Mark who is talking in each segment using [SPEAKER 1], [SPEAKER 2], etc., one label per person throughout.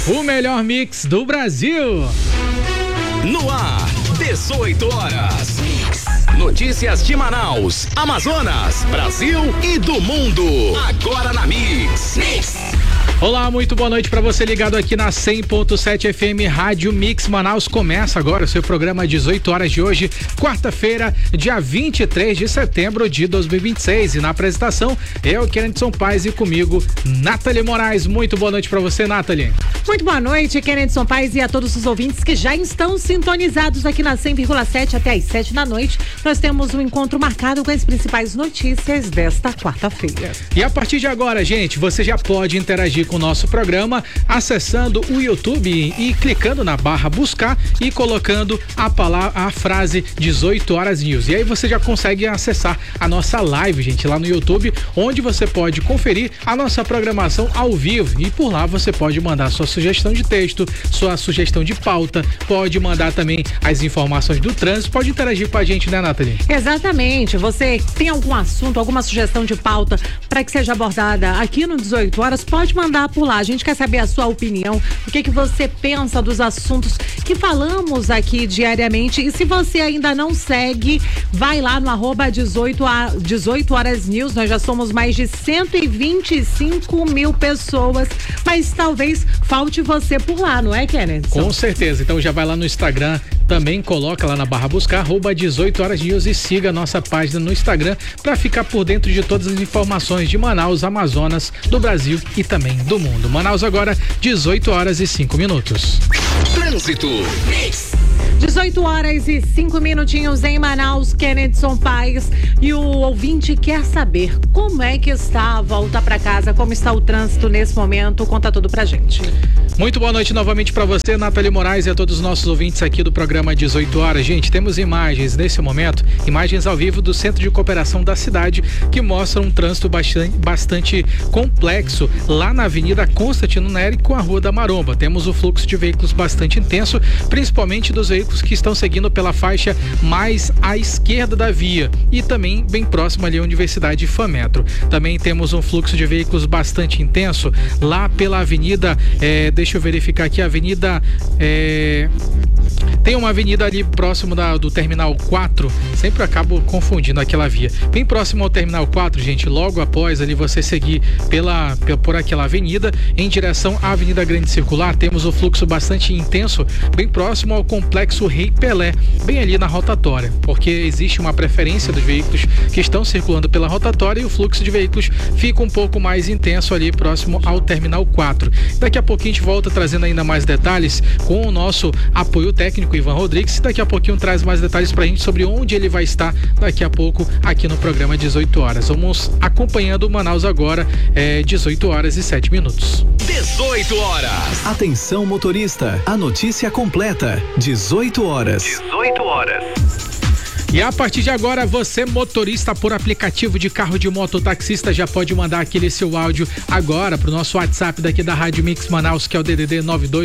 [SPEAKER 1] O melhor mix do Brasil.
[SPEAKER 2] No ar, 18 horas. Notícias de Manaus, Amazonas, Brasil e do mundo. Agora na Mix.
[SPEAKER 1] Olá, muito boa noite para você ligado aqui na 100.7 FM Rádio Mix Manaus. Começa agora o seu programa 18 horas de hoje, quarta-feira, dia 23 de setembro de 2026. E na apresentação, eu, Kennedson Paes, e comigo, Nathalie Moraes. Muito boa noite para você, Nathalie.
[SPEAKER 3] Muito boa noite, Kennedson Paes, e a todos os ouvintes que já estão sintonizados aqui na 100,7 até às 7 da noite. Nós temos um encontro marcado com as principais notícias desta quarta-feira.
[SPEAKER 1] E a partir de agora, gente, você já pode interagir com o nosso programa acessando o YouTube e clicando na barra buscar e colocando a frase 18 horas news. E aí você já consegue acessar a nossa live, gente, lá no YouTube, onde você pode conferir a nossa programação ao vivo. E por lá você pode mandar sua sugestão de texto, sua sugestão de pauta, pode mandar também as informações do trânsito, pode interagir com a gente, né, Nathalie?
[SPEAKER 3] Exatamente. Você tem algum assunto, alguma sugestão de pauta para que seja abordada aqui no 18 horas, pode mandar por lá. A gente quer saber a sua opinião, o que você pensa dos assuntos que falamos aqui diariamente. E se você ainda não segue, vai lá no @18 horas news. Nós já somos mais de 125 mil pessoas, mas talvez falte você por lá, não é, Kenneth?
[SPEAKER 1] Com certeza. Então já vai lá no Instagram, também coloca lá na barra buscar @18 horas news e siga a nossa página no Instagram para ficar por dentro de todas as informações de Manaus, Amazonas, do Brasil e também do mundo. Manaus agora, 18 horas e 5 minutos.
[SPEAKER 2] Trânsito.
[SPEAKER 3] 18 horas e 5 minutinhos em Manaus, Kennedson Paes. E o ouvinte quer saber como é que está a volta para casa, como está o trânsito nesse momento. Conta tudo pra gente.
[SPEAKER 1] Muito boa noite novamente para você, Nathalie Moraes, e a todos os nossos ouvintes aqui do programa 18 horas. Gente, temos imagens nesse momento, imagens ao vivo do Centro de Cooperação da cidade, que mostram um trânsito bastante complexo lá na Avenida Constantino Neri com a Rua da Maromba. Temos o fluxo de veículos bastante intenso, principalmente dos veículos que estão seguindo pela faixa mais à esquerda da via e também bem próximo ali à Universidade FAMetro. Também temos um fluxo de veículos bastante intenso lá pela avenida, deixa eu verificar aqui, a avenida tem uma avenida ali próximo do Terminal 4, sempre acabo confundindo aquela via. Bem próximo ao Terminal 4, gente, logo após ali você seguir por aquela avenida, em direção à Avenida Grande Circular, temos o fluxo bastante intenso, bem próximo ao Complexo Rei Pelé, bem ali na rotatória, porque existe uma preferência dos veículos que estão circulando pela rotatória e o fluxo de veículos fica um pouco mais intenso ali próximo ao Terminal 4. Daqui a pouquinho a gente volta trazendo ainda mais detalhes com o nosso apoio técnico Ivan Rodrigues, e daqui a pouquinho traz mais detalhes pra gente sobre onde ele vai estar daqui a pouco aqui no programa 18 horas. Vamos acompanhando o Manaus agora, 18 horas e 7 minutos.
[SPEAKER 2] 18 horas.
[SPEAKER 4] Atenção motorista, a notícia completa, 18 horas.
[SPEAKER 2] 18 horas.
[SPEAKER 1] E a partir de agora, você motorista por aplicativo de carro, de moto, taxista, já pode mandar aquele seu áudio agora pro nosso WhatsApp daqui da Rádio Mix Manaus, que é o DDD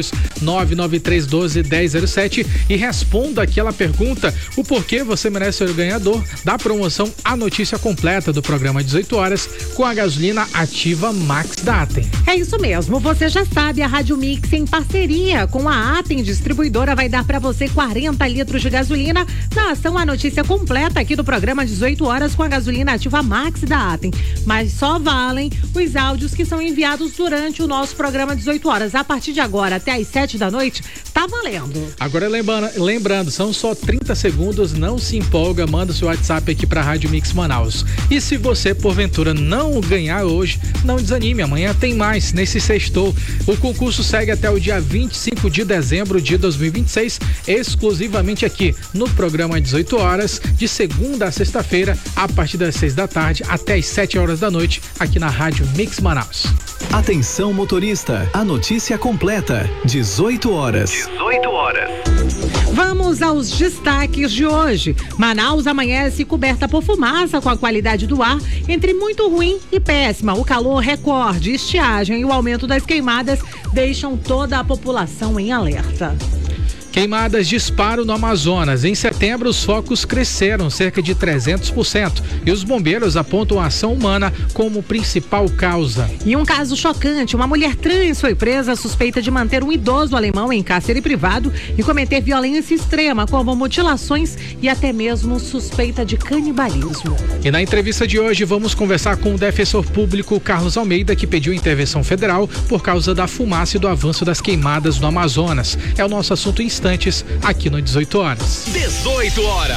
[SPEAKER 1] 92993121007, e responda aquela pergunta, o porquê você merece ser o ganhador da promoção A Notícia Completa do programa 18 horas com a gasolina Ativa Max da Atem.
[SPEAKER 3] É isso mesmo, você já sabe, a Rádio Mix em parceria com a Atem Distribuidora vai dar para você 40 litros de gasolina na ação A Notícia Completa aqui do programa 18 horas com a gasolina Ativa Max da Atem. Mas só valem os áudios que são enviados durante o nosso programa 18 horas. A partir de agora até às 7 da noite, tá valendo.
[SPEAKER 1] Agora lembrando, são só 30 segundos, não se empolga, manda seu WhatsApp aqui pra Rádio Mix Manaus. E se você porventura não ganhar hoje, não desanime, amanhã tem mais nesse sextou. O concurso segue até o dia 25 de dezembro de 2026, exclusivamente aqui no programa 18 horas, de segunda a sexta-feira, a partir das 6 da tarde até as 7 horas da noite, aqui na Rádio Mix Manaus.
[SPEAKER 4] Atenção motorista, a notícia completa, 18 horas.
[SPEAKER 2] 18 horas.
[SPEAKER 3] Vamos aos destaques de hoje. Manaus amanhece coberta por fumaça, com a qualidade do ar entre muito ruim e péssima. O calor recorde, estiagem e o aumento das queimadas deixam toda a população em alerta.
[SPEAKER 1] Queimadas disparam no Amazonas. Em setembro, os focos cresceram cerca de 300% e os bombeiros apontam a ação humana como principal causa.
[SPEAKER 3] E um caso chocante, uma mulher trans foi presa suspeita de manter um idoso alemão em cárcere privado e cometer violência extrema, como mutilações e até mesmo suspeita de canibalismo.
[SPEAKER 1] E na entrevista de hoje vamos conversar com o defensor público Carlos Almeida, que pediu intervenção federal por causa da fumaça e do avanço das queimadas no Amazonas. É o nosso assunto em instantes aqui no 18 horas.
[SPEAKER 2] 18 horas.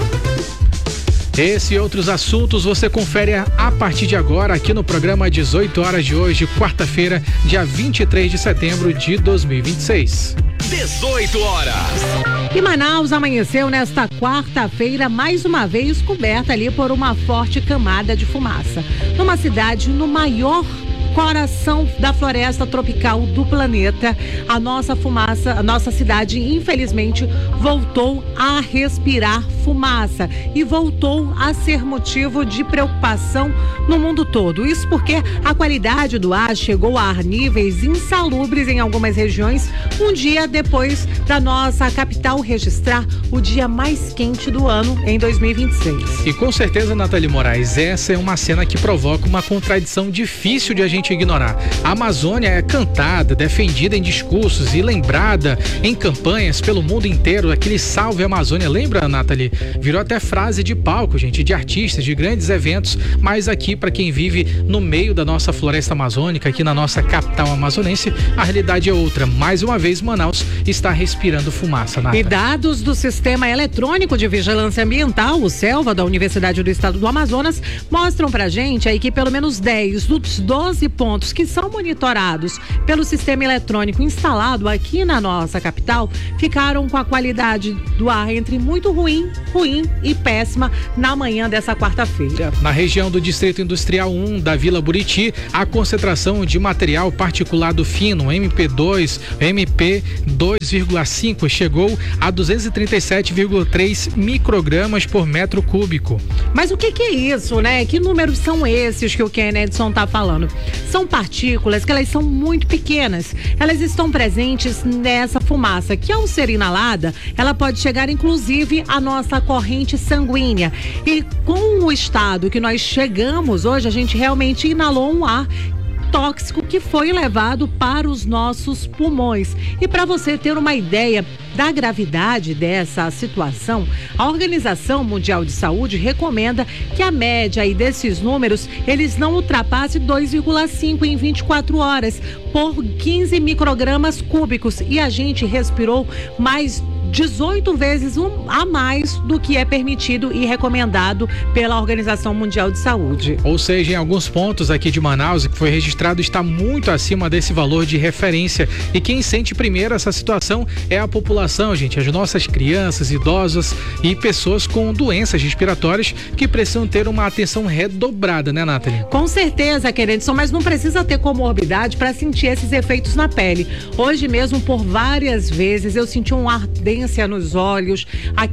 [SPEAKER 1] Esse e outros assuntos você confere a partir de agora aqui no programa 18 horas de hoje, quarta-feira, dia 23 de setembro de 2026.
[SPEAKER 2] 18 horas.
[SPEAKER 3] E Manaus amanheceu nesta quarta-feira mais uma vez coberta ali por uma forte camada de fumaça. Numa cidade no maior coração da floresta tropical do planeta, a nossa cidade infelizmente voltou a respirar fumaça e voltou a ser motivo de preocupação no mundo todo. Isso porque a qualidade do ar chegou a níveis insalubres em algumas regiões, um dia depois da nossa capital registrar o dia mais quente do ano em 2026.
[SPEAKER 1] E com certeza, Nathalie Moraes, essa é uma cena que provoca uma contradição difícil de a gente ignorar. A Amazônia é cantada, defendida em discursos e lembrada em campanhas pelo mundo inteiro. Aquele Salve Amazônia, lembra, Nathalie? Virou até frase de palco, gente, de artistas, de grandes eventos, mas aqui, para quem vive no meio da nossa floresta amazônica, aqui na nossa capital amazonense, a realidade é outra. Mais uma vez, Manaus está respirando fumaça, Nathalie.
[SPEAKER 3] E dados do Sistema Eletrônico de Vigilância Ambiental, o SELVA, da Universidade do Estado do Amazonas, mostram pra gente aí que pelo menos 10 dos 12 pontos que são monitorados pelo sistema eletrônico instalado aqui na nossa capital ficaram com a qualidade do ar entre muito ruim e péssima na manhã dessa quarta-feira.
[SPEAKER 1] Na região do Distrito Industrial 1 da Vila Buriti, a concentração de material particulado fino, MP2,5, chegou a 237,3 microgramas por metro cúbico.
[SPEAKER 3] Mas o que é isso, né? Que números são esses que o Kennedson tá falando? São partículas que elas são muito pequenas. Elas estão presentes nessa fumaça, que ao ser inalada, ela pode chegar inclusive à nossa corrente sanguínea. E com o estado que nós chegamos hoje, a gente realmente inalou um ar tóxico que foi levado para os nossos pulmões. E para você ter uma ideia da gravidade dessa situação, a Organização Mundial de Saúde recomenda que a média aí desses números, eles não ultrapassem 2,5 em 24 horas por 15 microgramas cúbicos. E a gente respirou mais 18 vezes a mais do que é permitido e recomendado pela Organização Mundial de Saúde.
[SPEAKER 1] Ou seja, em alguns pontos aqui de Manaus, que foi registrado, está muito acima desse valor de referência. E quem sente primeiro essa situação é a população, gente, as nossas crianças, idosos e pessoas com doenças respiratórias que precisam ter uma atenção redobrada, né, Nathalie?
[SPEAKER 3] Com certeza, Kennedson, mas não precisa ter comorbidade para sentir esses efeitos na pele. Hoje mesmo, por várias vezes, eu senti um ardência nos olhos,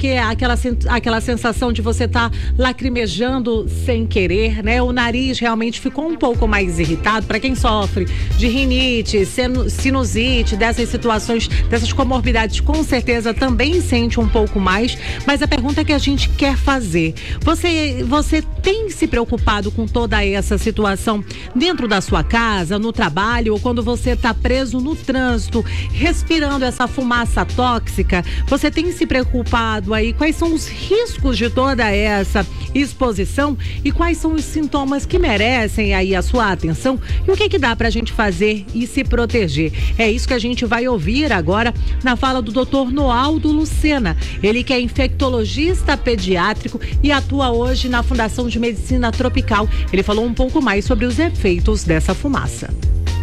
[SPEAKER 3] aquela sensação de você estar lacrimejando sem querer, né? O nariz realmente ficou um pouco mais irritado. Para quem sofre de rinite, sinusite, dessas situações, dessas comorbidades, com certeza também sente um pouco mais. Mas a pergunta que a gente quer fazer: você tem se preocupado com toda essa situação dentro da sua casa, no trabalho, ou quando você está preso no trânsito, respirando essa fumaça tóxica? Você tem se preocupado aí? Quais são os riscos de toda essa exposição e quais são os sintomas que merecem aí a sua atenção? E o que dá pra gente fazer e se proteger? É isso que a gente vai ouvir agora na fala do Dr. Noaldo Lucena. Ele que é infectologista pediátrico e atua hoje na Fundação de Medicina Tropical. Ele falou um pouco mais sobre os efeitos dessa fumaça.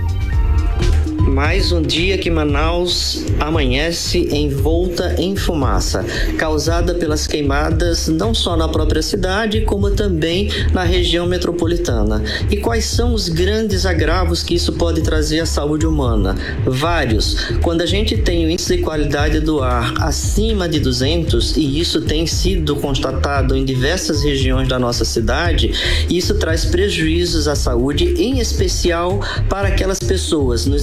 [SPEAKER 5] Mais um dia que Manaus amanhece envolta em fumaça, causada pelas queimadas não só na própria cidade, como também na região metropolitana. E quais são os grandes agravos que isso pode trazer à saúde humana? Vários. Quando a gente tem o índice de qualidade do ar acima de 200, e isso tem sido constatado em diversas regiões da nossa cidade, isso traz prejuízos à saúde, em especial para aquelas pessoas nos extremos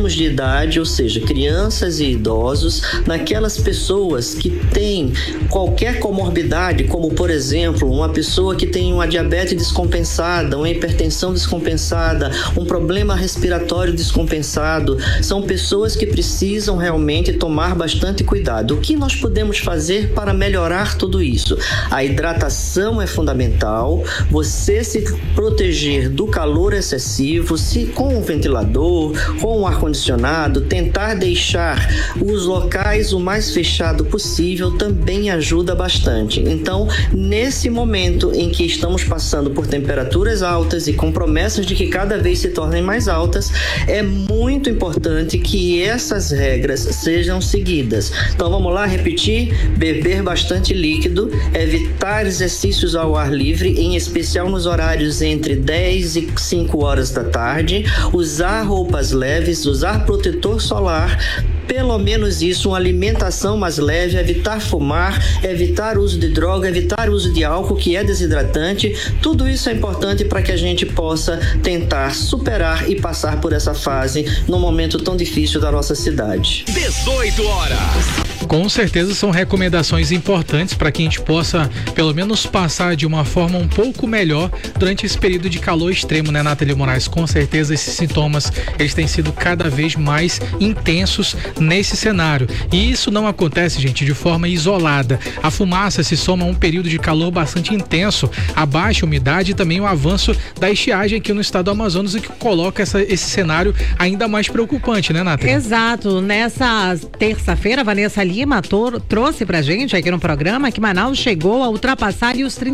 [SPEAKER 5] termos de idade, ou seja, crianças e idosos, naquelas pessoas que têm qualquer comorbidade, como por exemplo, uma pessoa que tem uma diabetes descompensada, uma hipertensão descompensada, um problema respiratório descompensado, são pessoas que precisam realmente tomar bastante cuidado. O que nós podemos fazer para melhorar tudo isso? A hidratação é fundamental, você se proteger do calor excessivo, com o ventilador, com o ar-condicionado, tentar deixar os locais o mais fechado possível também ajuda bastante. Então, nesse momento em que estamos passando por temperaturas altas e com promessas de que cada vez se tornem mais altas, é muito importante que essas regras sejam seguidas. Então, vamos lá repetir: beber bastante líquido, evitar exercícios ao ar livre, em especial nos horários entre 10 e 5 horas da tarde, usar roupas leves, usar protetor solar, pelo menos isso, uma alimentação mais leve, evitar fumar, evitar o uso de droga, evitar o uso de álcool, que é desidratante. Tudo isso é importante para que a gente possa tentar superar e passar por essa fase num momento tão difícil da nossa cidade.
[SPEAKER 2] 18 horas.
[SPEAKER 1] Com certeza são recomendações importantes para que a gente possa, pelo menos, passar de uma forma um pouco melhor durante esse período de calor extremo, né, Nathalie Moraes? Com certeza esses sintomas, eles têm sido cada vez mais intensos nesse cenário. E isso não acontece, gente, de forma isolada. A fumaça se soma a um período de calor bastante intenso, a baixa umidade e também o avanço da estiagem aqui no estado do Amazonas, o que coloca esse cenário ainda mais preocupante, né, Nathalie?
[SPEAKER 3] Exato. Nessa terça-feira, Vanessa Lima trouxe pra gente aqui no programa que Manaus chegou a ultrapassar ali os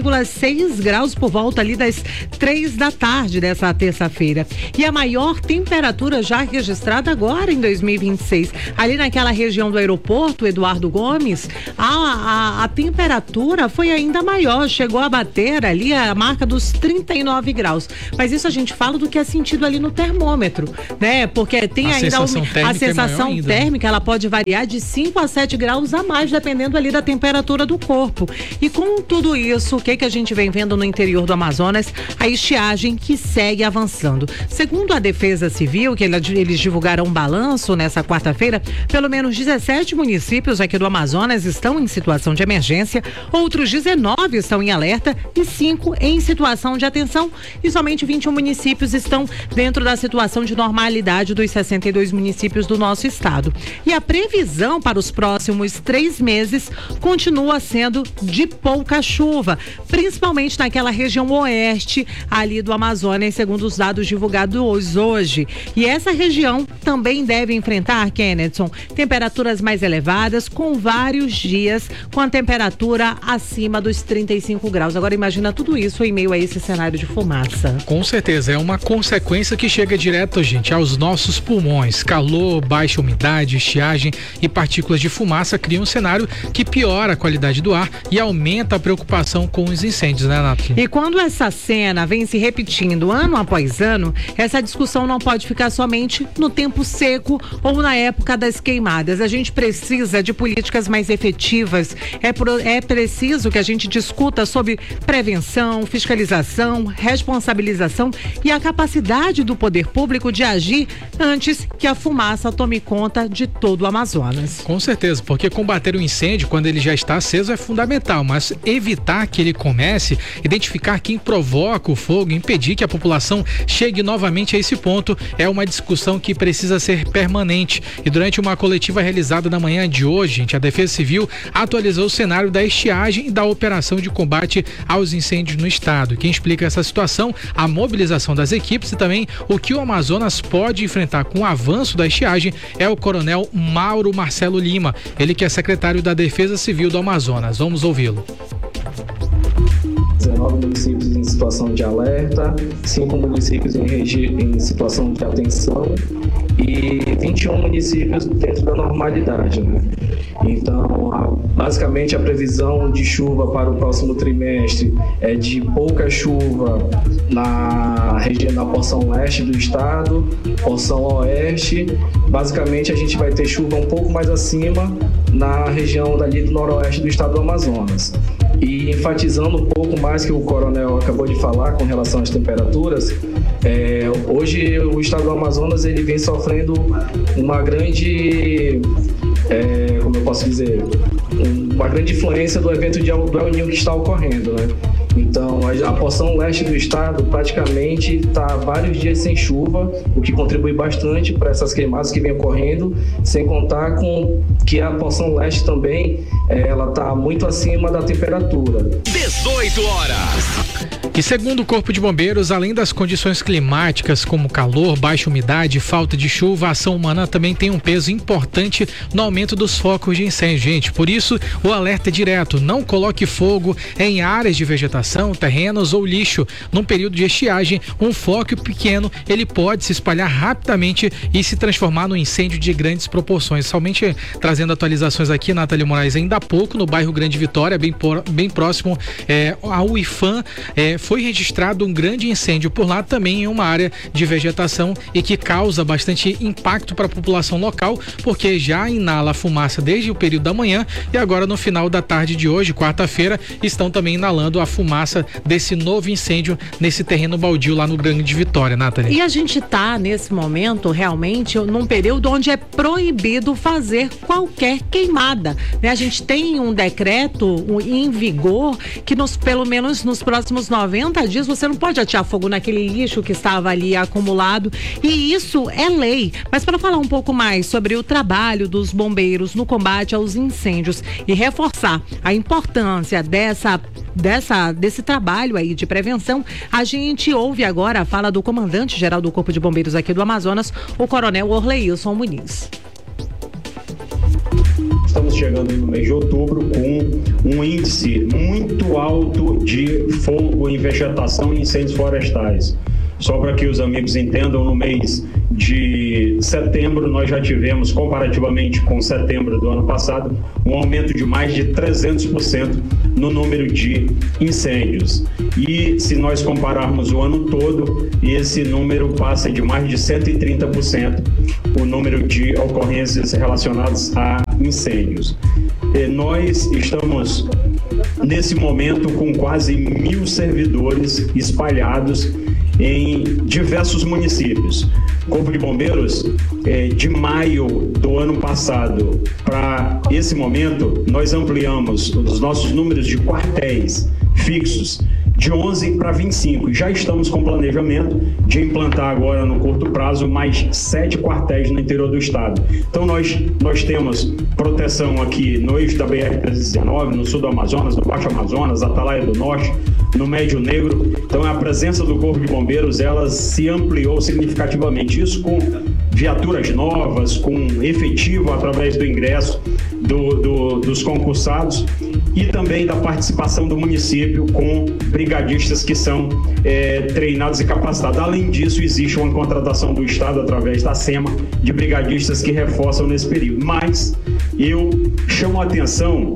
[SPEAKER 3] 38,6 graus por volta ali das 3 da tarde dessa terça-feira. E a maior temperatura já registrada agora em 2026. Ali naquela região do aeroporto, Eduardo Gomes, a temperatura foi ainda maior, chegou a bater ali a marca dos 39 graus. Mas isso a gente fala do que é sentido ali no termômetro, né? Porque tem ainda a sensação térmica, ela pode variar de 5 a 7 graus a mais, dependendo ali da temperatura do corpo. E com tudo isso, o que a gente vem vendo no interior do Amazonas? A estiagem que segue avançando. Segundo a Defesa Civil, que eles divulgaram um balanço nessa quarta-feira, pelo menos 17 municípios aqui do Amazonas estão em situação de emergência, outros 19 estão em alerta e 5 em situação de atenção, e somente 21 municípios estão dentro da situação de normalidade dos 62 municípios do nosso estado. E a previsão para os próximos 3 meses continua sendo de pouca chuva, principalmente naquela região oeste ali do Amazonas, segundo os dados divulgados hoje. E essa região também deve enfrentar, Kennethson, temperaturas mais elevadas, com vários dias com a temperatura acima dos 35 graus. Agora imagina tudo isso em meio a esse cenário de fumaça.
[SPEAKER 1] Com certeza, é uma consequência que chega direto, gente, aos nossos pulmões. Calor, baixa umidade, estiagem e partículas de fumaça criam um cenário que piora a qualidade do ar e aumenta a preocupação com os incêndios, né, Nath?
[SPEAKER 3] E quando essa cena vem se repetindo ano após ano, essa discussão não pode ficar somente no tempo seco ou na época das queimadas. A gente precisa de políticas mais efetivas. É preciso que a gente discuta sobre prevenção, fiscalização, responsabilização e a capacidade do poder público de agir antes que a fumaça tome conta de todo o Amazonas.
[SPEAKER 1] Com certeza, porque combater o incêndio quando ele já está aceso é fundamental, mas evitar que ele comece, identificar quem provoca o fogo, impedir que a população chegue novamente a esse ponto, é uma discussão que precisa ser permanente. E durante uma coletiva realizada na manhã de hoje, gente, a Defesa Civil atualizou o cenário da estiagem e da operação de combate aos incêndios no estado. Quem explica essa situação, a mobilização das equipes e também o que o Amazonas pode enfrentar com o avanço da estiagem é o coronel Mauro Marcelo Lima, ele que é secretário da Defesa Civil do Amazonas. Vamos ouvi-lo.
[SPEAKER 6] 19 municípios em situação de alerta, 5 municípios em situação de atenção e 21 municípios dentro da normalidade, né? Então, basicamente a previsão de chuva para o próximo trimestre é de pouca chuva na região, na porção leste do estado, porção oeste. Basicamente a gente vai ter chuva um pouco mais acima na região dali do noroeste do estado do Amazonas. E enfatizando um pouco mais que o coronel acabou de falar com relação às temperaturas, hoje o estado do Amazonas ele vem sofrendo uma grande, como eu posso dizer, uma grande influência do evento do El Niño que está ocorrendo, né? Então, a porção leste do estado praticamente está vários dias sem chuva, o que contribui bastante para essas queimadas que vem ocorrendo, sem contar com que a porção leste também ela está muito acima da temperatura.
[SPEAKER 2] 18 horas.
[SPEAKER 1] E segundo o Corpo de Bombeiros, além das condições climáticas como calor, baixa umidade, falta de chuva, a ação humana também tem um peso importante no aumento dos focos de incêndio, gente. Por isso, o alerta é direto: não coloque fogo em áreas de vegetação, terrenos ou lixo. Num período de estiagem, um foco pequeno, ele pode se espalhar rapidamente e se transformar num incêndio de grandes proporções. Somente trazendo atualizações aqui, Nathalie Moraes, ainda há pouco, no bairro Grande Vitória, bem próximo ao IFAM, foi registrado um grande incêndio por lá, também em uma área de vegetação, e que causa bastante impacto para a população local, porque já inala a fumaça desde o período da manhã e agora no final da tarde de hoje, quarta-feira, estão também inalando a fumaça desse novo incêndio nesse terreno baldio lá no Grande Vitória, Nathalie.
[SPEAKER 3] E a gente está nesse momento realmente num período onde é proibido fazer qualquer queimada, né? A gente tem um decreto em vigor que pelo menos nos próximos 90 dias você não pode atear fogo naquele lixo que estava ali acumulado, e isso é lei. Mas para falar um pouco mais sobre o trabalho dos bombeiros no combate aos incêndios e reforçar a importância desse trabalho aí de prevenção, a gente ouve agora a fala do comandante-geral do Corpo de Bombeiros aqui do Amazonas, o coronel Orleilson Muniz.
[SPEAKER 7] Estamos chegando no mês de outubro com um índice muito alto de fogo em vegetação e incêndios florestais. Só para que os amigos entendam, no mês de setembro nós já tivemos, comparativamente com setembro do ano passado, um aumento de mais de 300% no número de incêndios. E se nós compararmos o ano todo, esse número passa de mais de 130% o número de ocorrências relacionadas a incêndios. Nós estamos nesse momento com quase 1.000 servidores espalhados em diversos municípios. Corpo de Bombeiros, de maio do ano passado para esse momento, nós ampliamos os nossos números de quartéis fixos de 11 para 25. Já estamos com planejamento de implantar agora no curto prazo mais 7 quartéis no interior do estado. Então nós temos proteção aqui no eixo da BR-319, no sul do Amazonas, no Baixo Amazonas, Atalaia do Norte, no Médio Negro. Então a presença do Corpo de Bombeiros, ela se ampliou significativamente. Isso com viaturas novas, com efetivo através do ingresso dos concursados e também da participação do município com brigadistas que são treinados e capacitados. Além disso, existe uma contratação do Estado através da SEMA de brigadistas que reforçam nesse período. Mas eu chamo a atenção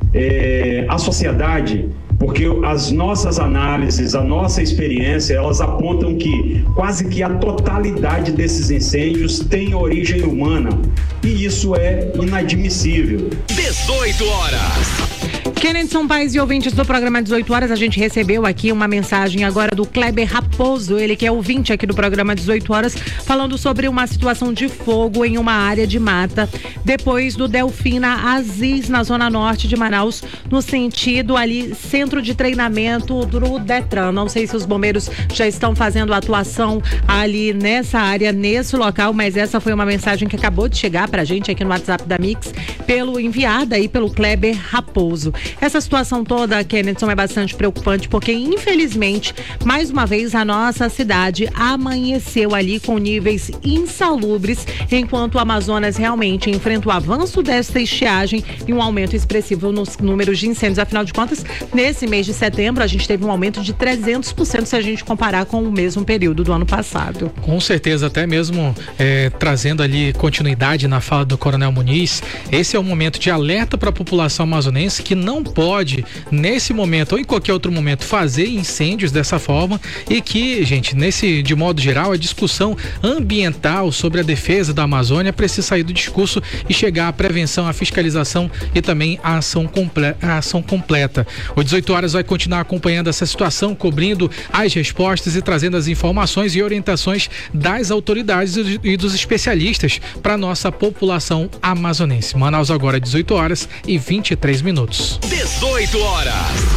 [SPEAKER 7] à sociedade, porque as nossas análises, a nossa experiência, elas apontam que quase que a totalidade desses incêndios tem origem humana, e isso é inadmissível.
[SPEAKER 2] 18 horas.
[SPEAKER 3] Kennedson Paes e ouvintes do programa 18 horas, a gente recebeu aqui uma mensagem agora do Kleber Raposo, ele que é ouvinte aqui do programa 18 horas, falando sobre uma situação de fogo em uma área de mata, depois do Delfina Aziz, na zona norte de Manaus, no sentido ali, centro de treinamento do Detran. Não sei se os bombeiros já estão fazendo atuação ali nessa área, nesse local, mas essa foi uma mensagem que acabou de chegar pra gente aqui no WhatsApp da Mix, enviada aí pelo Kleber Raposo. Essa situação toda, Kennedson, é bastante preocupante, porque infelizmente, mais uma vez, a nossa cidade amanheceu ali com níveis insalubres, enquanto o Amazonas realmente enfrenta o avanço desta estiagem e um aumento expressivo nos números de incêndios. Afinal de contas, nesse mês de setembro, a gente teve um aumento de 300% se a gente comparar com o mesmo período do ano passado.
[SPEAKER 1] Com certeza, até mesmo trazendo ali continuidade na fala do Coronel Muniz, esse é um momento de alerta para a população amazonense que não não pode, nesse momento ou em qualquer outro momento, fazer incêndios dessa forma e que, gente, de modo geral, a discussão ambiental sobre a defesa da Amazônia precisa sair do discurso e chegar à prevenção, à fiscalização e também à ação completa. O 18 horas vai continuar acompanhando essa situação, cobrindo as respostas e trazendo as informações e orientações das autoridades e dos especialistas para nossa população amazonense. Manaus agora 18 horas e 23 minutos.
[SPEAKER 2] 18 horas.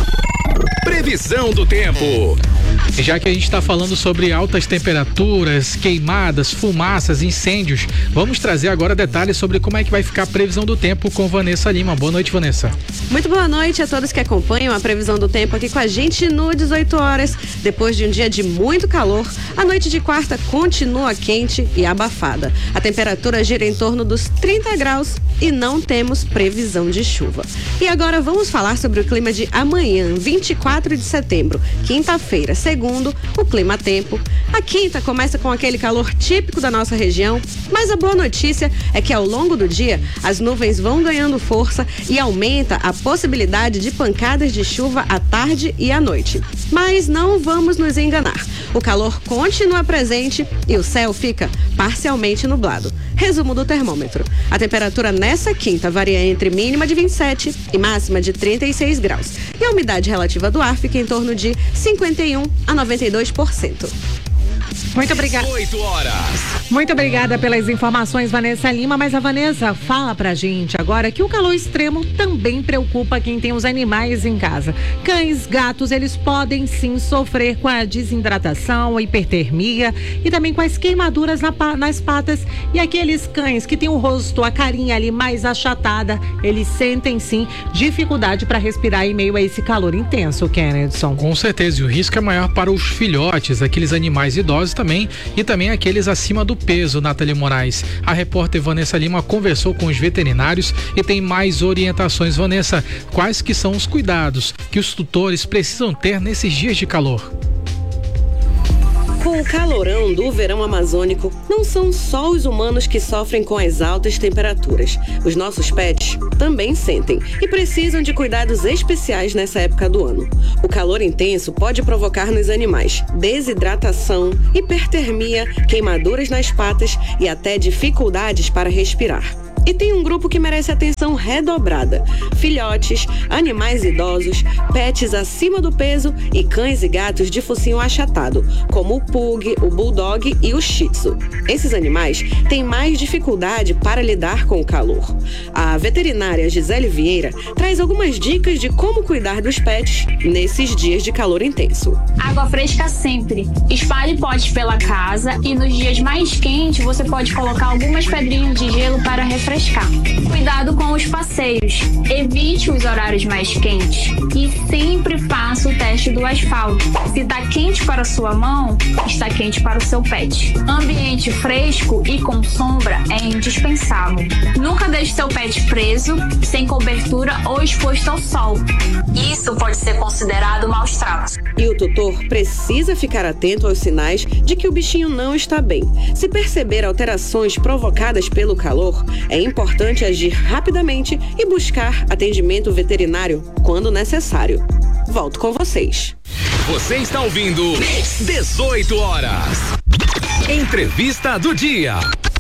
[SPEAKER 2] Previsão do tempo.
[SPEAKER 1] Já que a gente está falando sobre altas temperaturas, queimadas, fumaças, incêndios, vamos trazer agora detalhes sobre como é que vai ficar a previsão do tempo com Vanessa Lima. Boa noite, Vanessa.
[SPEAKER 8] Muito boa noite a todos que acompanham a previsão do tempo aqui com a gente no 18 horas. Depois de um dia de muito calor, a noite de quarta continua quente e abafada. A temperatura gira em torno dos 30 graus e não temos previsão de chuva. E agora vamos falar sobre o clima de amanhã, 24 de setembro, quinta-feira. Segundo o Clima Tempo, a quinta começa com aquele calor típico da nossa região, mas a boa notícia é que ao longo do dia as nuvens vão ganhando força e aumenta a possibilidade de pancadas de chuva à tarde e à noite. Mas não vamos nos enganar, o calor continua presente e o céu fica parcialmente nublado. Resumo do termômetro: a temperatura nessa quinta varia entre mínima de 27 e máxima de 36 graus e a umidade relativa do ar fica em torno de 51 a 92%.
[SPEAKER 3] Muito obrigada.
[SPEAKER 2] 18 horas.
[SPEAKER 3] Muito obrigada pelas informações, Vanessa Lima. Mas a Vanessa fala pra gente agora que o calor extremo também preocupa quem tem os animais em casa. Cães, gatos, eles podem sim sofrer com a desidratação, a hipertermia e também com as queimaduras nas patas. E aqueles cães que têm o rosto, a carinha ali mais achatada, eles sentem sim dificuldade para respirar em meio a esse calor intenso, Kennedson.
[SPEAKER 1] Com certeza, e o risco é maior para os filhotes, aqueles animais idosos também, e também aqueles acima do peso, Nathalie Moraes. A repórter Vanessa Lima conversou com os veterinários e tem mais orientações. Vanessa, quais que são os cuidados que os tutores precisam ter nesses dias de calor?
[SPEAKER 8] Com o calorão do verão amazônico, não são só os humanos que sofrem com as altas temperaturas. Os nossos pets também sentem e precisam de cuidados especiais nessa época do ano. O calor intenso pode provocar nos animais desidratação, hipertermia, queimaduras nas patas e até dificuldades para respirar. E tem um grupo que merece atenção redobrada: filhotes, animais idosos, pets acima do peso e cães e gatos de focinho achatado, como o pug, o bulldog e o shih tzu. Esses animais têm mais dificuldade para lidar com o calor. A veterinária Gisele Vieira traz algumas dicas de como cuidar dos pets nesses dias de calor intenso.
[SPEAKER 9] Água fresca sempre. Espalhe potes pela casa e nos dias mais quentes você pode colocar algumas pedrinhas de gelo para refrescar. Cuidado com os passeios. Evite os horários mais quentes e sempre faça o teste do asfalto. Se está quente para a sua mão, está quente para o seu pet. Ambiente fresco e com sombra é indispensável. Nunca deixe seu pet preso, sem cobertura ou exposto ao sol. Isso pode ser considerado maus tratos.
[SPEAKER 8] E o tutor precisa ficar atento aos sinais de que o bichinho não está bem. Se perceber alterações provocadas pelo calor, é importante agir rapidamente e buscar atendimento veterinário quando necessário. Volto com vocês.
[SPEAKER 2] Você está ouvindo 18 horas. Entrevista do dia.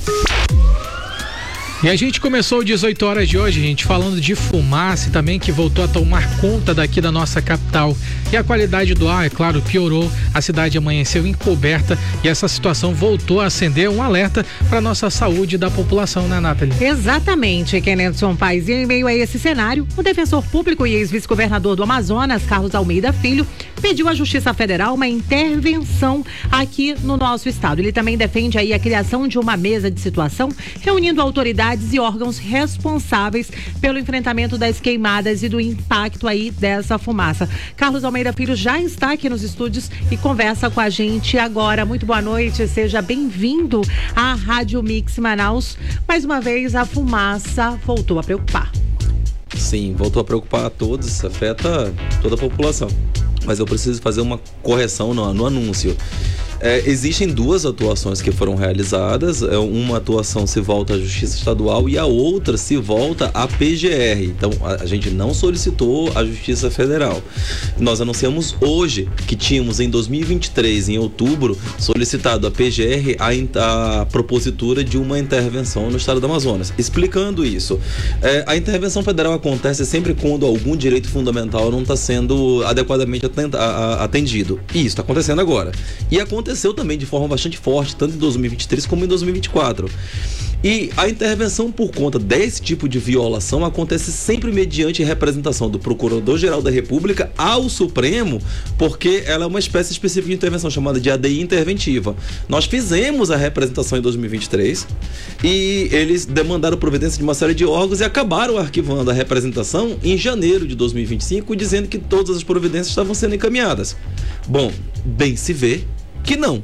[SPEAKER 1] E a gente começou 18 horas de hoje, gente, falando de fumaça também, que voltou a tomar conta daqui da nossa capital. E a qualidade do ar, é claro, piorou. A cidade amanheceu encoberta e essa situação voltou a acender um alerta para nossa saúde da população, né, Nathalie?
[SPEAKER 3] Exatamente, Kennedson Paes. E em meio a esse cenário, o defensor público e ex-vice-governador do Amazonas, Carlos Almeida Filho, pediu à Justiça Federal uma intervenção aqui no nosso estado. Ele também defende aí a criação de uma mesa de situação, reunindo autoridades e órgãos responsáveis pelo enfrentamento das queimadas e do impacto aí dessa fumaça. Carlos Almeida Filho já está aqui nos estúdios e conversa com a gente agora. Muito boa noite, seja bem-vindo à Rádio Mix Manaus. Mais uma vez, a fumaça voltou a preocupar.
[SPEAKER 10] Sim, voltou a preocupar a todos, afeta toda a população. Mas eu preciso fazer uma correção no anúncio. Existem duas atuações que foram realizadas. Uma atuação se volta à Justiça Estadual e a outra se volta à PGR. Então, a gente não solicitou a Justiça Federal. Nós anunciamos hoje que tínhamos em 2023, em outubro, solicitado à PGR a propositura de uma intervenção no estado do Amazonas. Explicando isso, a intervenção federal acontece sempre quando algum direito fundamental não está sendo adequadamente atendido. E isso está acontecendo agora. E aconteceu também de forma bastante forte, tanto em 2023 como em 2024. E a intervenção por conta desse tipo de violação acontece sempre mediante representação do Procurador-Geral da República ao Supremo, porque ela é uma espécie específica de intervenção chamada de ADI interventiva. Nós fizemos a representação em 2023 e eles demandaram providência de uma série de órgãos e acabaram arquivando a representação em janeiro de 2025, dizendo que todas as providências estavam sendo encaminhadas. Bom, bem se vê que não.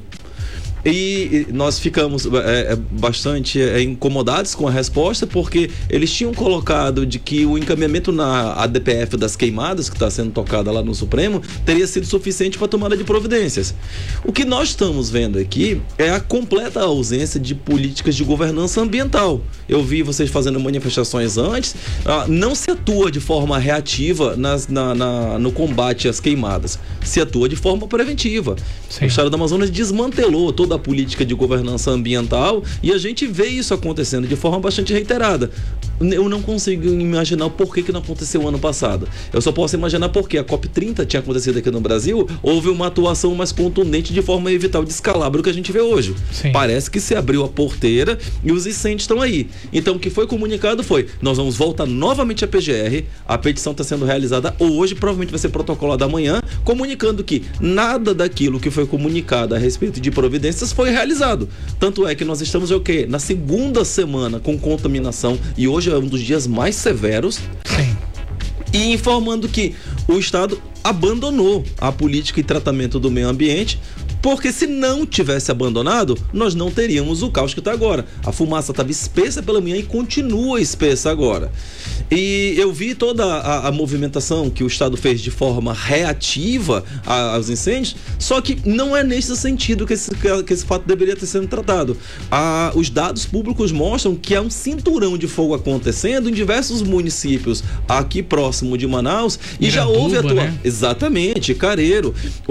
[SPEAKER 10] E nós ficamos bastante incomodados com a resposta, porque eles tinham colocado de que o encaminhamento na ADPF das queimadas, que está sendo tocada lá no Supremo, teria sido suficiente para a tomada de providências. O que nós estamos vendo aqui é a completa ausência de políticas de governança ambiental. Eu vi vocês fazendo manifestações antes, não se atua de forma reativa no combate às queimadas, se atua de forma preventiva. Sim. O estado do Amazonas desmantelou toda a política de governança ambiental e a gente vê isso acontecendo de forma bastante reiterada. Eu não consigo imaginar por que não aconteceu ano passado. Eu só posso imaginar porque a COP30 tinha acontecido aqui no Brasil, houve uma atuação mais contundente de forma a evitar o descalabro que a gente vê hoje. Sim. Parece que se abriu a porteira e os incêndios estão aí. Então o que foi comunicado foi, nós vamos voltar novamente à PGR, a petição está sendo realizada hoje, provavelmente vai ser protocolada amanhã, comunicando que nada daquilo que foi comunicado a respeito de providências foi realizado. Tanto é que nós estamos na segunda semana com contaminação e hoje é um dos dias mais severos. Sim. E informando que o Estado abandonou a política e tratamento do meio ambiente, porque se não tivesse abandonado, nós não teríamos o caos que está agora. A fumaça estava espessa pela manhã e continua espessa agora. E eu vi toda a movimentação que o Estado fez de forma reativa aos incêndios, só que não é nesse sentido que esse fato deveria ter sido tratado. Os dados públicos mostram que há um cinturão de fogo acontecendo em diversos municípios aqui próximo de Manaus e já houve atuação. Né? Exatamente, Careiro.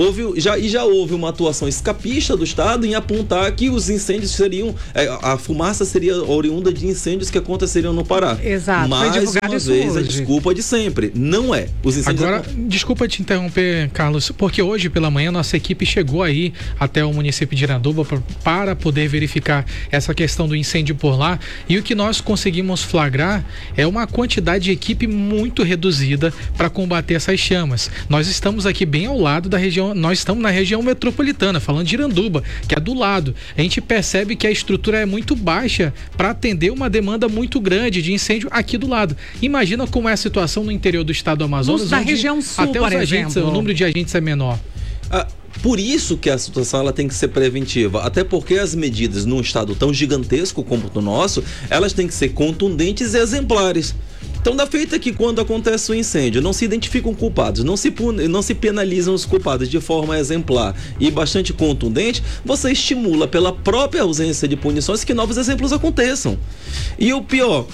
[SPEAKER 10] Já houve uma atuação escapista do Estado em apontar que os incêndios seriam, a fumaça seria oriunda de incêndios que aconteceriam no Pará. Exato. Mais uma vez, a desculpa de sempre. Não é. Os incêndios
[SPEAKER 1] agora, desculpa te interromper, Carlos, porque hoje pela manhã nossa equipe chegou aí até o município de Iranduba para poder verificar essa questão do incêndio por lá, e o que nós conseguimos flagrar é uma quantidade de equipe muito reduzida para combater essas chamas. Nós estamos aqui bem ao lado da região, nós estamos na região metropolitana, falando de Iranduba, que é do lado. A gente percebe que a estrutura é muito baixa para atender uma demanda muito grande de incêndio aqui do lado. Imagina como é a situação no interior do estado do Amazonas,
[SPEAKER 3] na região sul,
[SPEAKER 1] até os agentes, o número de agentes é menor.
[SPEAKER 10] Por isso que a situação ela tem que ser preventiva, até porque as medidas num estado tão gigantesco como o nosso, elas têm que ser contundentes e exemplares. Então, da feita que quando acontece o incêndio, não se identificam culpados, não se penalizam os culpados de forma exemplar e bastante contundente, você estimula pela própria ausência de punições que novos exemplos aconteçam. E o pior,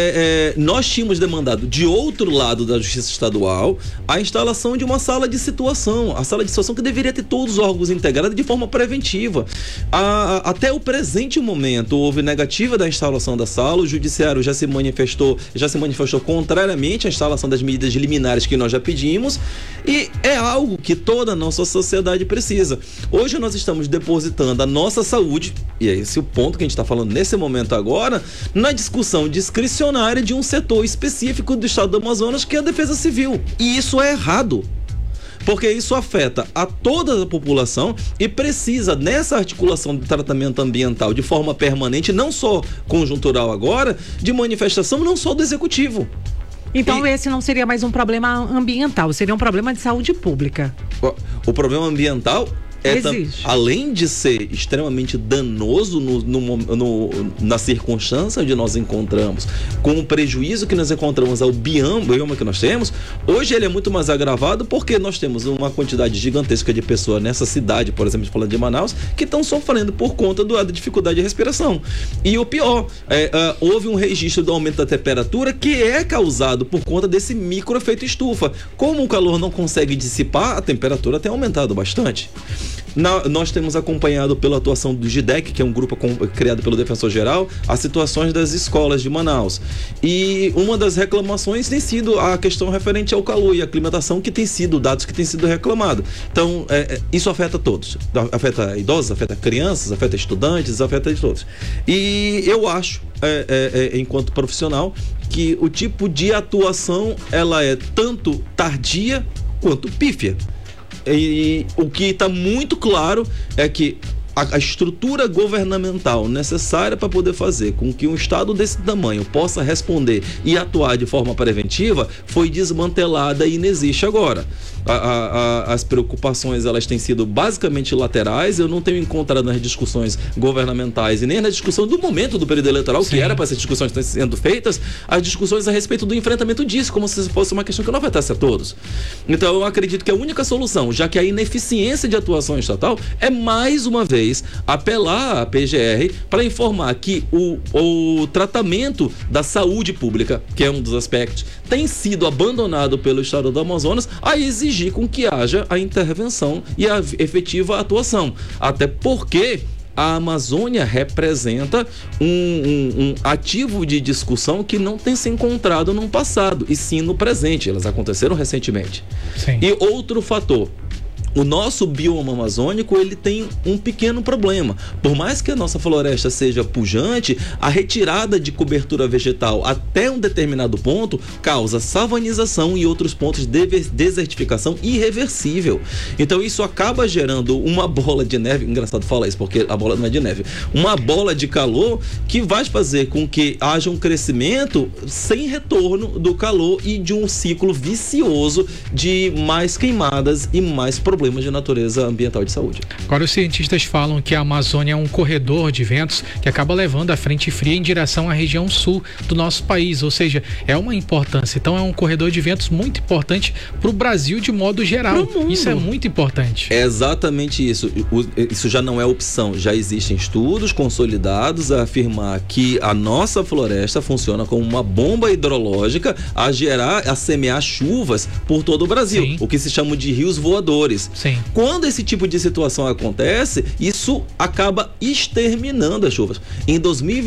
[SPEAKER 10] nós tínhamos demandado de outro lado da Justiça Estadual a instalação de uma sala de situação, a sala de situação que deveria ter todos os órgãos integrados de forma preventiva. Até o presente momento houve negativa da instalação da sala, o judiciário já se manifestou contrariamente à instalação das medidas liminares que nós já pedimos, e é algo que toda a nossa sociedade precisa. Hoje nós estamos depositando a nossa saúde, e é esse o ponto que a gente está falando nesse momento agora, na discussão discricionária de um setor específico do estado do Amazonas, que é a Defesa Civil. E isso é errado, porque isso afeta a toda a população e precisa, nessa articulação de tratamento ambiental de forma permanente, não só conjuntural agora, de manifestação não só do executivo.
[SPEAKER 3] Então esse não seria mais um problema ambiental, seria um problema de saúde pública.
[SPEAKER 10] O problema ambiental além de ser extremamente danoso na circunstância onde nós encontramos, com o prejuízo que nós encontramos ao bioma que nós temos, hoje ele é muito mais agravado porque nós temos uma quantidade gigantesca de pessoas nessa cidade, por exemplo, falando de Manaus, que estão sofrendo por conta da dificuldade de respiração. E o pior, houve um registro do aumento da temperatura que é causado por conta desse microefeito estufa. Como o calor não consegue dissipar, a temperatura tem aumentado bastante. Nós temos acompanhado pela atuação do GIDEC, que é um grupo criado pelo Defensor Geral, as situações das escolas de Manaus. E uma das reclamações tem sido a questão referente ao calor e a aclimatação, que tem sido dados que tem sido reclamado. Então, isso afeta todos. Afeta idosos, afeta crianças, afeta estudantes, afeta todos. E eu acho, enquanto profissional, que o tipo de atuação ela é tanto tardia quanto pífia. E o que está muito claro é que a estrutura governamental necessária para poder fazer com que um estado desse tamanho possa responder e atuar de forma preventiva foi desmantelada e não existe agora. As preocupações elas têm sido basicamente laterais. Eu não tenho encontrado nas discussões governamentais e nem na discussão do momento do período eleitoral, que era para essas discussões estar sendo feitas, as discussões a respeito do enfrentamento disso, como se fosse uma questão que não afetasse a todos. Então eu acredito que a única solução, já que a ineficiência de atuação estatal, é mais uma vez apelar à PGR para informar que o tratamento da saúde pública, que é um dos aspectos, tem sido abandonado pelo estado do Amazonas, a exigir com que haja a intervenção e a efetiva atuação. Até porque a Amazônia representa um ativo de discussão que não tem se encontrado no passado, e sim no presente. Elas aconteceram recentemente. Sim. E outro fator, o nosso bioma amazônico, ele tem um pequeno problema. Por mais que a nossa floresta seja pujante, a retirada de cobertura vegetal até um determinado ponto causa savanização e outros pontos de desertificação irreversível. Então isso acaba gerando uma bola de neve, engraçado falar isso porque a bola não é de neve, uma bola de calor que vai fazer com que haja um crescimento sem retorno do calor e de um ciclo vicioso de mais queimadas e mais problemas de natureza ambiental e de saúde.
[SPEAKER 1] Agora os cientistas falam que a Amazônia é um corredor de ventos que acaba levando a frente fria em direção à região sul do nosso país, ou seja, é uma importância. Então é um corredor de ventos muito importante para o Brasil de modo geral. Isso é muito importante.
[SPEAKER 10] É exatamente isso. Isso já não é opção. Já existem estudos consolidados a afirmar que a nossa floresta funciona como uma bomba hidrológica a semear chuvas por todo o Brasil. Sim. O que se chama de rios voadores.
[SPEAKER 1] Sim.
[SPEAKER 10] Quando esse tipo de situação acontece, isso acaba exterminando as chuvas. Em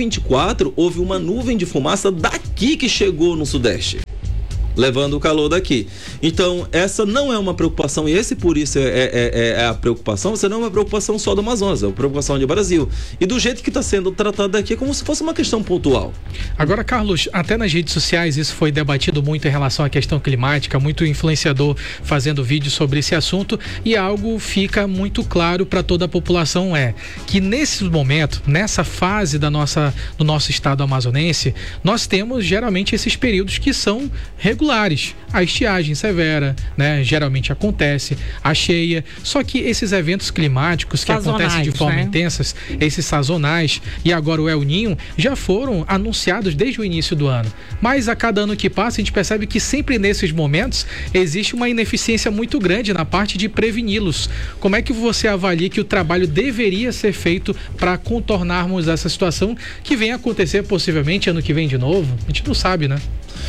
[SPEAKER 10] 2024, houve uma nuvem de fumaça daqui que chegou no Sudeste, levando o calor daqui. Então, essa não é uma preocupação, e esse por isso é a preocupação. Você não é uma preocupação só do Amazonas, é uma preocupação do Brasil. E do jeito que está sendo tratado aqui, é como se fosse uma questão pontual.
[SPEAKER 1] Agora, Carlos, até nas redes sociais isso foi debatido muito em relação à questão climática, muito influenciador fazendo vídeos sobre esse assunto, e algo fica muito claro para toda a população, é que nesse momento, nessa fase do nosso estado amazonense, nós temos geralmente esses períodos que são regulares. A estiagem severa, né? Geralmente acontece, a cheia. Só que esses eventos climáticos que acontecem de forma intensas, esses sazonais, e agora o El Niño, já foram anunciados desde o início do ano. Mas a cada ano que passa, a gente percebe que sempre nesses momentos existe uma ineficiência muito grande na parte de preveni-los. Como é que você avalia que o trabalho deveria ser feito para contornarmos essa situação que vem acontecer possivelmente ano que vem de novo? A gente não sabe, né?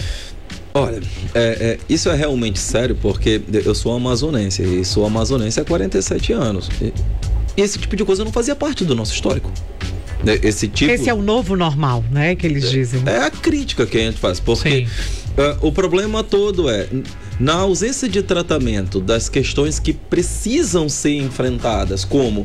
[SPEAKER 10] Olha, isso é realmente sério, porque eu sou amazonense e sou amazonense há 47 anos. E esse tipo de coisa não fazia parte do nosso histórico.
[SPEAKER 3] Esse é o novo normal, né, que eles dizem.
[SPEAKER 10] É a crítica que a gente faz, porque o problema todo na ausência de tratamento das questões que precisam ser enfrentadas, como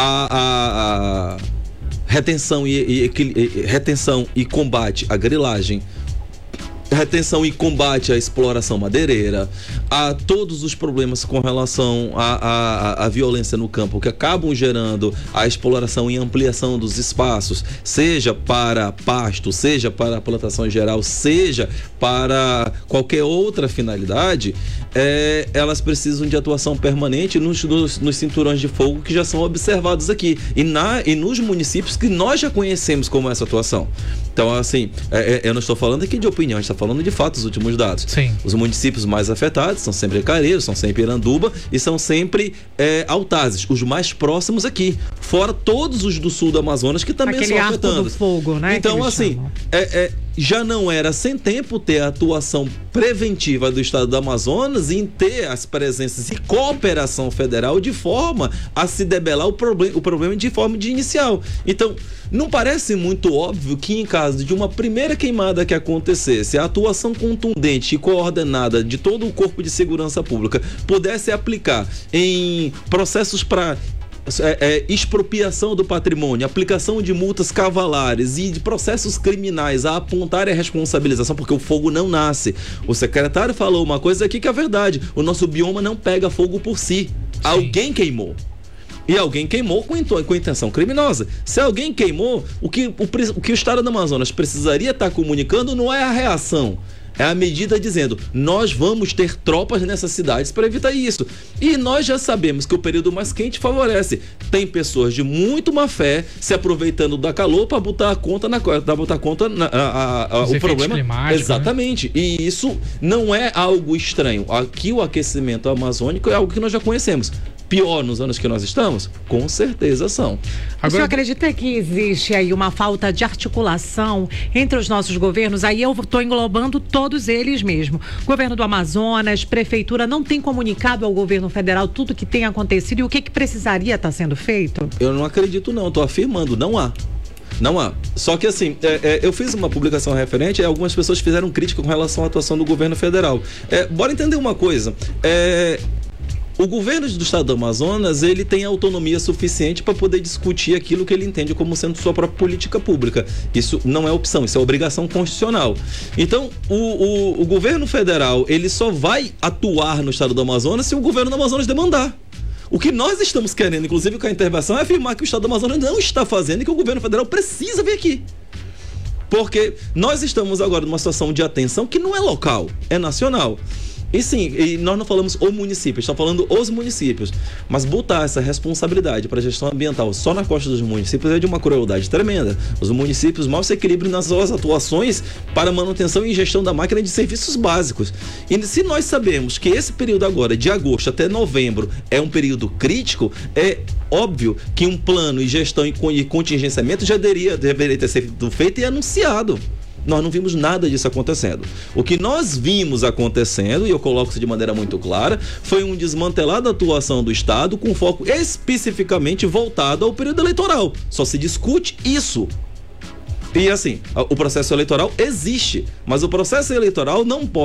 [SPEAKER 10] a retenção e combate à grilagem, retenção e combate à exploração madeireira, a todos os problemas com relação à violência no campo que acabam gerando a exploração e ampliação dos espaços, seja para pasto, seja para a plantação em geral, seja para qualquer outra finalidade, elas precisam de atuação permanente nos cinturões de fogo que já são observados aqui e nos municípios que nós já conhecemos como essa atuação. Então, assim, eu não estou falando aqui de opinião, a gente está falando de fatos, os últimos dados.
[SPEAKER 1] Sim.
[SPEAKER 10] Os municípios mais afetados são sempre Careiros, são sempre Iranduba e são sempre Altazes, os mais próximos aqui. Fora todos os do sul do Amazonas que também
[SPEAKER 3] aquele
[SPEAKER 10] são afetando.
[SPEAKER 3] Do fogo, né?
[SPEAKER 10] Então, assim, já não era sem tempo ter a atuação preventiva do estado do Amazonas em ter as presenças e cooperação federal de forma a se debelar o problema de forma inicial. Então, não parece muito óbvio que em caso de uma primeira queimada que acontecesse, a atuação contundente e coordenada de todo o corpo de segurança pública pudesse aplicar em processos para expropriação do patrimônio, aplicação de multas cavalares e de processos criminais a apontar a responsabilização, porque o fogo não nasce. O secretário falou uma coisa aqui que é verdade: o nosso bioma não pega fogo por si. Alguém queimou. E alguém queimou com intenção criminosa. Se alguém queimou, o que o estado do Amazonas precisaria estar comunicando não é a reação, é a medida dizendo: nós vamos ter tropas nessas cidades para evitar isso. E nós já sabemos que o período mais quente favorece. Tem pessoas de muito má fé se aproveitando da calor para botar a conta o problema. Exatamente. Né? E isso não é algo estranho. Aqui o aquecimento amazônico é algo que nós já conhecemos. Pior nos anos que nós estamos? Com certeza são.
[SPEAKER 3] O senhor acredita que existe aí uma falta de articulação entre os nossos governos? Aí eu estou englobando todos eles mesmo. Governo do Amazonas, prefeitura, não tem comunicado ao governo federal tudo que tem acontecido e o que precisaria estar sendo feito?
[SPEAKER 10] Eu não acredito não, estou afirmando, não há. Não há. Só que assim, eu fiz uma publicação referente e algumas pessoas fizeram crítica com relação à atuação do governo federal. Bora entender uma coisa. O governo do estado do Amazonas, ele tem autonomia suficiente para poder discutir aquilo que ele entende como sendo sua própria política pública. Isso não é opção, isso é obrigação constitucional. Então, o governo federal, ele só vai atuar no estado do Amazonas se o governo do Amazonas demandar. O que nós estamos querendo, inclusive com a intervenção, é afirmar que o estado do Amazonas não está fazendo e que o governo federal precisa vir aqui. Porque nós estamos agora numa situação de atenção que não é local, é nacional. E sim, e nós não falamos o município, estamos falando os municípios. Mas botar essa responsabilidade para a gestão ambiental só na costa dos municípios é de uma crueldade tremenda. Os municípios mal se equilibram nas suas atuações para manutenção e gestão da máquina de serviços básicos. E se nós sabemos que esse período agora, de agosto até novembro, é um período crítico, é óbvio que um plano e gestão e contingenciamento já deveria ter sido feito e anunciado. Nós não vimos nada disso acontecendo. O que nós vimos acontecendo, e eu coloco isso de maneira muito clara, foi um desmantelar da atuação do Estado com foco especificamente voltado ao período eleitoral. Só se discute isso. E assim, o processo eleitoral existe, mas o processo eleitoral não pode